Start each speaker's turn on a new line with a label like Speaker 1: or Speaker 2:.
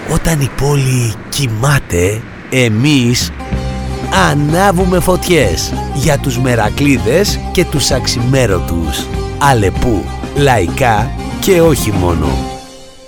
Speaker 1: Όταν η πόλη κοιμάται, εμείς ανάβουμε φωτιές για τους μερακλείδες και τους αξιμέρωτους. Αλεπού, λαϊκά και όχι μόνο.